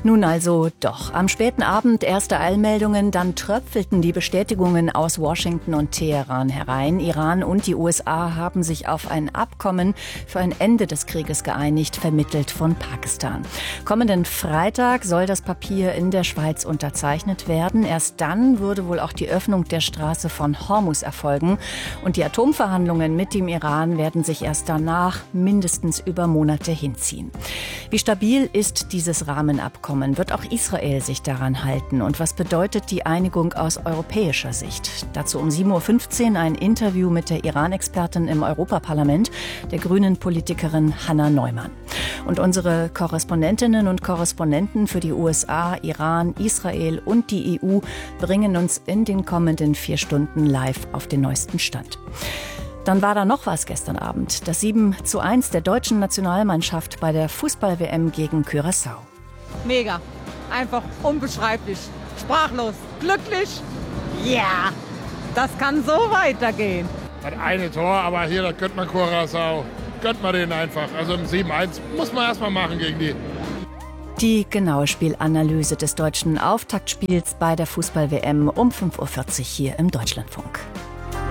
Nun also doch. Am späten Abend erste Eilmeldungen, dann tröpfelten die Bestätigungen aus Washington und Teheran herein. Iran und die USA haben sich auf ein Abkommen für ein Ende des Krieges geeinigt, vermittelt von Pakistan. Kommenden Freitag soll das Papier in der Schweiz unterzeichnet werden. Erst dann würde wohl auch die Öffnung der Straße von Hormuz erfolgen. Und die Atomverhandlungen mit dem Iran werden sich erst danach mindestens über Monate hinziehen. Wie stabil ist dieses Rahmenabkommen? Wird auch Israel sich daran halten? Und was bedeutet die Einigung aus europäischer Sicht? Dazu um 7.15 Uhr ein Interview mit der Iran-Expertin im Europaparlament, der Grünen-Politikerin Hanna Neumann. Und unsere Korrespondentinnen und Korrespondenten für die USA, Iran, Israel und die EU bringen uns in den kommenden 4 Stunden live auf den neuesten Stand. Dann war da noch was gestern Abend. Das 7:1 der deutschen Nationalmannschaft bei der Fußball-WM gegen Curaçao. Mega. Einfach unbeschreiblich. Sprachlos. Glücklich. Ja. Das kann so weitergehen. Hat eine Tor, aber hier, das gönnt man Curaçao. Gönnt man den einfach. Also im 7:1 muss man erstmal machen gegen die. Die genaue Spielanalyse des deutschen Auftaktspiels bei der Fußball-WM um 5.40 Uhr hier im Deutschlandfunk.